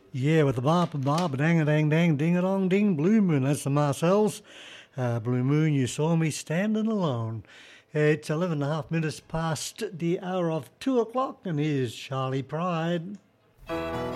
Yeah, with the bob, dang a dang dang, ding a dong ding, Blue Moon. That's the Marcells. Blue Moon, you saw me standing alone. It's 11 and a half minutes past the hour of 2 o'clock, and here's Charlie Pride.